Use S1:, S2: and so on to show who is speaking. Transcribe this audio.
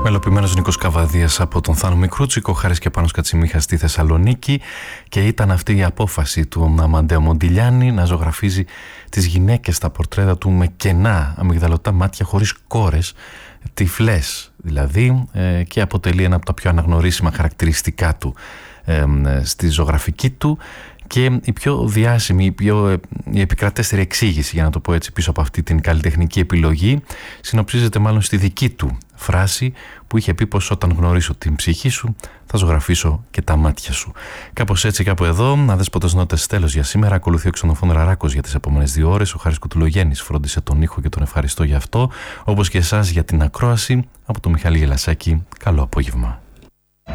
S1: Μελοποιημένος Νίκος Καβαδίας από τον Θάνο Μικρούτσικο, Χάρης και Πάνος Κατσιμίχα στη Θεσσαλονίκη, και ήταν αυτή η απόφαση του Αμαντέο Μοντιλιάνη να ζωγραφίζει τις γυναίκες στα πορτρέτα του με κενά αμυγδαλωτά μάτια χωρίς κόρες, τυφλές δηλαδή, και αποτελεί ένα από τα πιο αναγνωρίσιμα χαρακτηριστικά του στη ζωγραφική του. Και η πιο διάσημη, η επικρατέστερη εξήγηση, για να το πω έτσι, πίσω από αυτή την καλλιτεχνική επιλογή συνοψίζεται μάλλον στη δική του φράση που είχε πει πως όταν γνωρίσω την ψυχή σου θα ζωγραφίσω και τα μάτια σου. Κάπως έτσι, κάπου εδώ. Αδέσποτες νότες, τέλος για σήμερα. Ακολουθεί ο Ξενοφών Ραράκος για τις επόμενες 2 ώρες. Ο Χάρης Κουτουλογέννης φρόντισε τον ήχο και τον ευχαριστώ για αυτό, όπως και εσάς για την ακρόαση. Από τον Μιχάλη Γελασάκη, καλό απόγευμα.